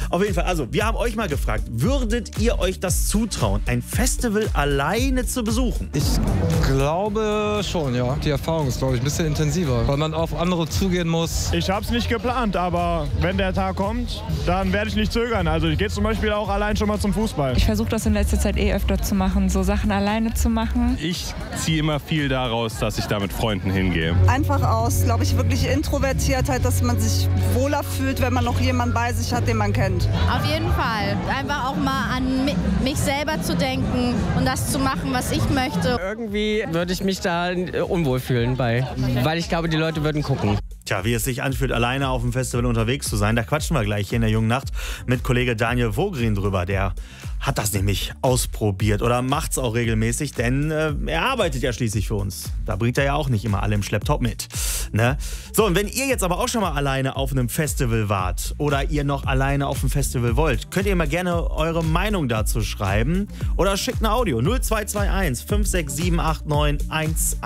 Auf jeden Fall, also wir haben euch mal gefragt, würdet ihr euch das zutrauen, ein Festival alleine zu besuchen? Ich glaube schon, ja. Die Erfahrung ist, glaube ich, ein bisschen intensiver, weil man auf andere zugehen muss. Ich habe es nicht geplant, aber wenn der Tag kommt, dann werde ich nicht zögern. Also ich gehe zum Beispiel auch allein schon mal zum Fußball. Ich versuche das in letzter Zeit öfter zu machen, so Sachen alleine zu machen. Ich ziehe immer viel daraus, dass ich da mit Freunden hingehe. Einfach aus, glaube ich, wirklich Introvertiertheit, dass man sich wohler fühlt, wenn man noch jemanden bei sich hat, den man kennt. Auf jeden Fall. Einfach auch mal an mich selber zu denken und das zu machen, was ich möchte. Irgendwie würde ich mich da unwohl fühlen bei, weil ich glaube, die Leute würden gucken. Tja, wie es sich anfühlt, alleine auf dem Festival unterwegs zu sein, da quatschen wir gleich hier in der Jungen Nacht mit Kollege Daniel Vogrin drüber. Der hat das nämlich ausprobiert oder macht's auch regelmäßig, denn er arbeitet ja schließlich für uns. Da bringt er ja auch nicht immer alle im Schlepptau mit. Ne? So, und wenn ihr jetzt aber auch schon mal alleine auf einem Festival wart oder ihr noch alleine auf dem Festival wollt, könnt ihr mal gerne eure Meinung dazu schreiben oder schickt ein Audio 0221 5678911.